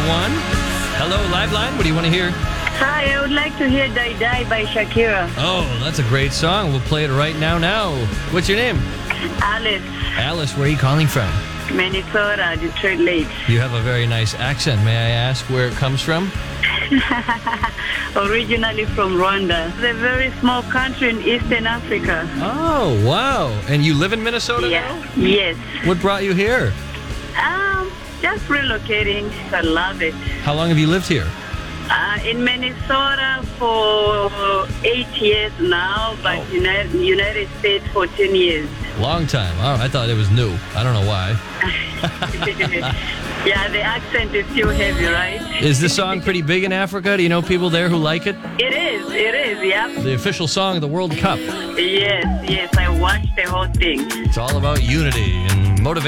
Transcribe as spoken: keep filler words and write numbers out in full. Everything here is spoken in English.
one. Hello, Live Line. What do you want to hear? Hi, I would like to hear Die Die by Shakira. Oh, that's a great song. We'll play it right now now. What's your name? Alice, Alice, where are you calling from? Minnesota, Detroit Lakes. You have a very nice accent. May I ask where it comes from? Originally from Rwanda. It's a very small country in Eastern Africa. Oh, wow. And you live in Minnesota Yeah. now? Yes. What brought you here? Um, just relocating. I love it. How long have you lived here? Uh, in Minnesota for eight years now, but Oh. United, United States for ten years. Long time. Oh, I thought it was new. I don't know why. Yeah, the accent is still heavy, right? Is this song pretty big in Africa? Do you know people there who like it? It is, it is, yep. The official song of the World Cup. Yes, yes, I watched the whole thing. It's all about unity and